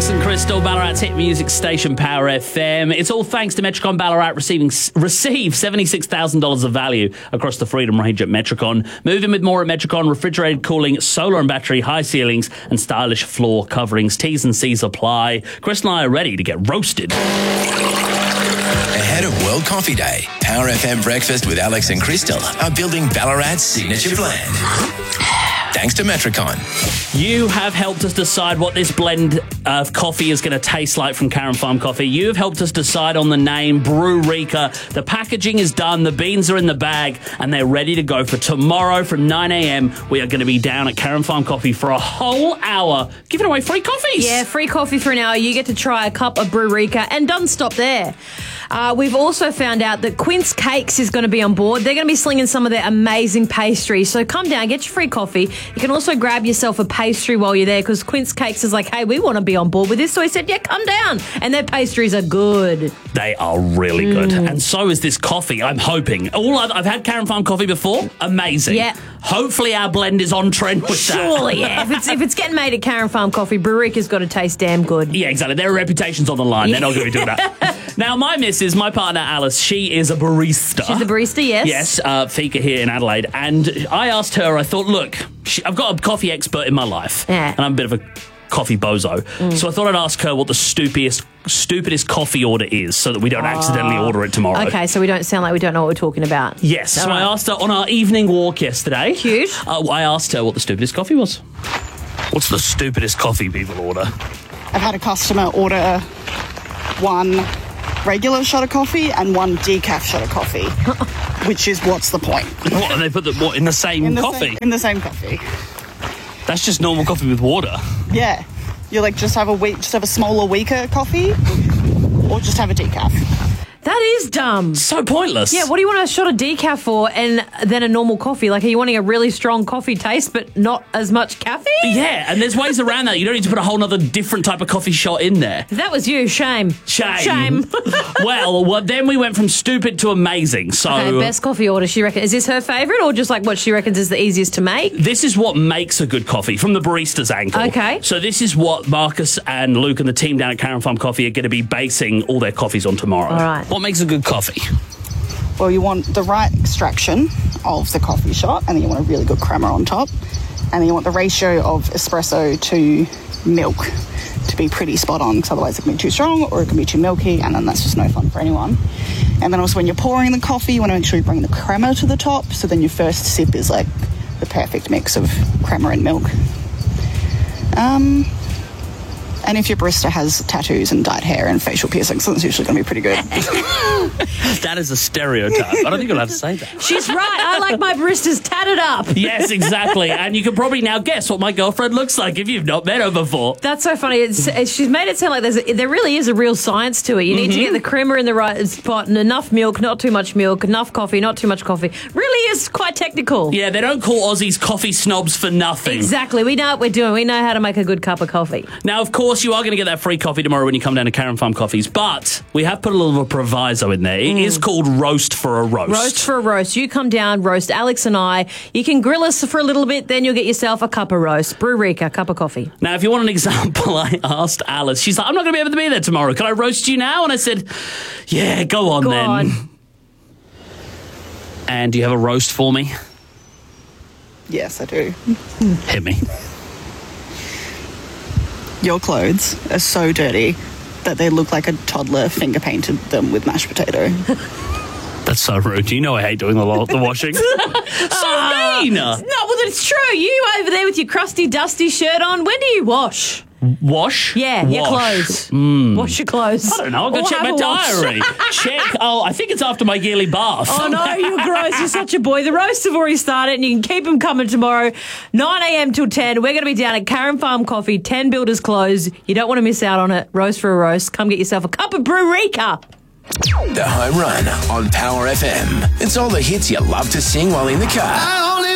Alex and Crystal, Ballarat's hit music station, Power FM. It's all thanks to Metricon Ballarat receive $76,000 of value across the Freedom range at Metricon. Move in with more at Metricon. Refrigerated cooling, solar and battery, high ceilings and stylish floor coverings. T's and C's apply. Crystal and I are ready to get roasted. Ahead of World Coffee Day, Power FM Breakfast with Alex and Crystal are building Ballarat's signature blend. Thanks to Metricon. You have helped us decide what this blend of coffee is going to taste like from Karen Farm Coffee. You have helped us decide on the name, Brew-Rika. The packaging is done, the beans are in the bag, and they're ready to go for tomorrow from 9 a.m. We are going to be down at Karen Farm Coffee for a whole hour, giving away free coffees. Yeah, free coffee for an hour. You get to try a cup of Brew-Rika, and doesn't stop there. We've also found out that Quince Cakes is going to be on board. They're going to be slinging some of their amazing pastries. So come down, get your free coffee. You can also grab yourself a pastry while you're there because Quince Cakes is like, hey, we want to be on board with this. So he said, yeah, come down. And their pastries are good. They are really good. And so is this coffee, I'm hoping. I've had Karen Farm coffee before. Amazing. Yeah. Hopefully our blend is on trend with that. Surely, yeah. If it's getting made at Karen Farm Coffee, Brew-Rika's got to taste damn good. Yeah, exactly. Their reputation's on the line. They're not going to be doing that. Now, my missus, my partner Alice, she is a barista. She's a barista, yes. Yes, Fika here in Adelaide. And I asked her, I thought, look, I've got a coffee expert in my life. Yeah. And I'm a bit of a coffee bozo. So I thought I'd ask her what the stupidest coffee order is so that we don't accidentally order it tomorrow. Okay, so we don't sound like we don't know what we're talking about. Yes. So I asked her on our evening walk yesterday. Cute. I asked her what the stupidest coffee was. What's the stupidest coffee people order? I've had a customer order one regular shot of coffee and one decaf shot of coffee, which is what's the point? What, and they put in the same coffee? In the same coffee. That's just normal coffee with water. Yeah. You just have a smaller, weaker coffee or just have a decaf. That is dumb. So pointless. Yeah, what do you want a shot of decaf for and then a normal coffee? Like, are you wanting a really strong coffee taste but not as much caffeine? Yeah, and there's ways around that. You don't need to put a whole other different type of coffee shot in there. If that was you, shame. Shame. well, then we went from stupid to amazing. So, okay, best coffee order, she reckons. Is this her favourite or just like what she reckons is the easiest to make? This is what makes a good coffee from the barista's angle. Okay. So this is what Marcus and Luke and the team down at Karen Farm Coffee are going to be basing all their coffees on tomorrow. All right. What makes a good coffee? Well, you want the right extraction of the coffee shot, and then you want a really good crema on top, and then you want the ratio of espresso to milk to be pretty spot on, because otherwise it can be too strong or it can be too milky, and then that's just no fun for anyone. And then also when you're pouring the coffee, you want to make sure you bring the crema to the top, so then your first sip is like the perfect mix of crema and milk. And if your barista has tattoos and dyed hair and facial piercings, that's usually going to be pretty good. That is a stereotype. I don't think you'll have to say that. She's right. I like my baristas tatted up. Yes, exactly. And you can probably now guess what my girlfriend looks like if you've not met her before. That's so funny. She's made it sound like there really is a real science to it. You need to get the crema in the right spot and enough milk, not too much milk, enough coffee, not too much coffee. Really is quite technical. Yeah, they don't call Aussies coffee snobs for nothing. Exactly. We know what we're doing. We know how to make a good cup of coffee. Now, of course, you are going to get that free coffee tomorrow when you come down to Karen Farm Coffees, but we have put a little proviso in there. It is called Roast for a Roast. Roast for a roast. You come down, roast Alex and I. You can grill us for a little bit, then you'll get yourself a cup of roast. Brew-Rika, cup of coffee. Now, if you want an example, I asked Alice. She's like, I'm not going to be able to be there tomorrow. Can I roast you now? And I said, yeah, go on then. And do you have a roast for me? Yes, I do. Hit me. Your clothes are so dirty that they look like a toddler finger painted them with mashed potato. That's so rude. You know I hate doing the washing. So mean. No, well, it's true. You over there with your crusty, dusty shirt on. When do you wash? Wash? Yeah, wash. your clothes. Wash your clothes. I don't know. I'll go check my diary. Check. Oh, I think it's after my yearly bath. Oh, no, you're gross. You're such a boy. The roasts have already started and you can keep them coming tomorrow, 9 a.m. till 10. We're going to be down at Karen Farm Coffee, 10 Builders Close. You don't want to miss out on it. Roast for a roast. Come get yourself a cup of Brew-Rika. The Home Run on Power FM. It's all the hits you love to sing while in the car.